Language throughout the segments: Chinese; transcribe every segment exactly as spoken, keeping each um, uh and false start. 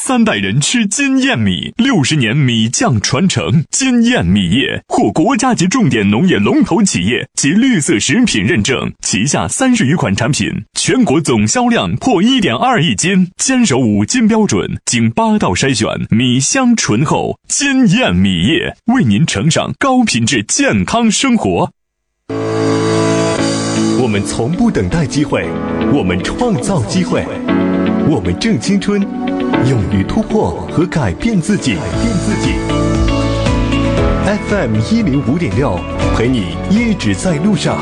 三代人吃金燕米，六十年米酱传承。金燕米业获国家级重点农业龙头企业及绿色食品认证，旗下三十余款产品，全国总销量破 一点二亿斤，坚守五金标准，经八道筛选，米香醇厚。金燕米业为您呈上高品质健康生活。 我们从不等待机会，我们创造机会，我们正青春，勇于突破和改变自己。改变自己。F M 一零五点六，陪你一直在路上。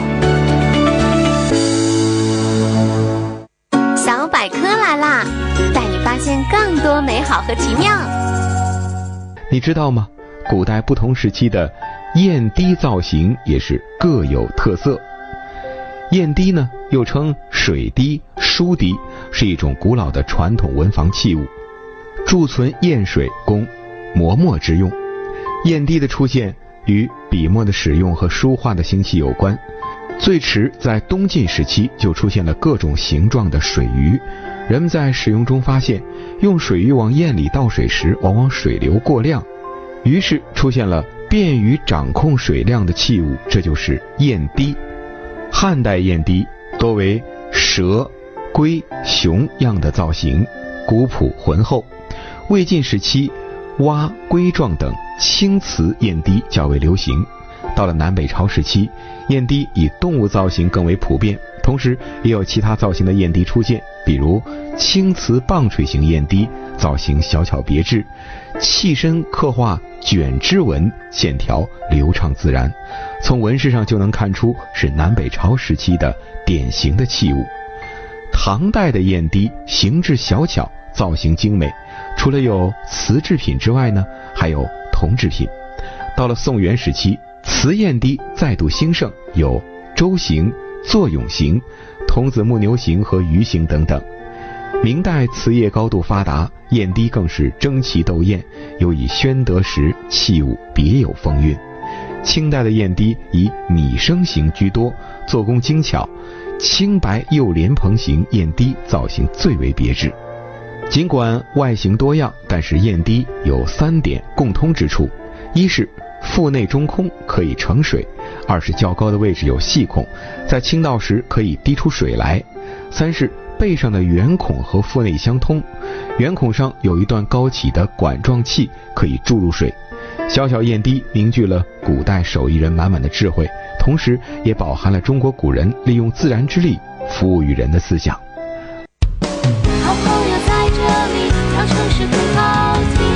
小百科来啦，带你发现更多美好和奇妙。 你知道吗？古代不同时期的砚滴造型也是各有特色。砚滴呢，又称水滴、疏滴，是一种古老的传统文房器物，贮存砚水供磨墨之用。砚滴的出现与笔墨的使用和书画的兴起有关。最迟在东晋时期就出现了各种形状的水鱼，人们在使用中发现，用水鱼往砚里倒水时，往往水流过量，于是出现了便于掌控水量的器物，这就是砚滴。汉代砚滴多为蛇、龟、熊样的造型，古朴浑厚。魏晋时期，蛙、龟状等青瓷砚滴较为流行。到了南北朝时期，砚滴以动物造型更为普遍，同时也有其他造型的砚滴出现，比如青瓷棒槌形砚滴，造型小巧别致，器身刻画卷枝纹，线条流畅自然，从纹饰上就能看出是南北朝时期的典型的器物。唐代的砚滴形制小巧，造型精美，除了有瓷制品之外呢，还有铜制品。到了宋元时期，瓷砚滴再度兴盛，有舟形、作俑形、童子木牛形和鱼形等等。明代瓷业高度发达，砚滴更是争奇斗艳，尤以宣德时器物别有风韵。清代的砚滴以米生形居多，做工精巧，青白釉莲蓬形砚滴造型最为别致。尽管外形多样，但是砚滴有三点共通之处：一是腹内中空，可以盛水；二是较高的位置有细孔，在倾倒时可以滴出水来；三是背上的圆孔和腹内相通，圆孔上有一段高起的管状器，可以注入水。小小砚滴凝聚了古代手艺人满满的智慧，同时也饱含了中国古人利用自然之力服务于人的思想。 好朋友在这里，让城市更好听。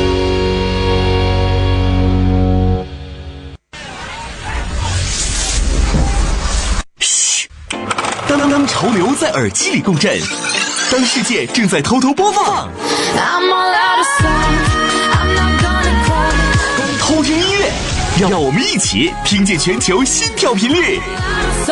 嘘，当当当，潮流在耳机里共振，当世界正在偷偷播放，偷听音乐，让我们一起听见全球心跳频率。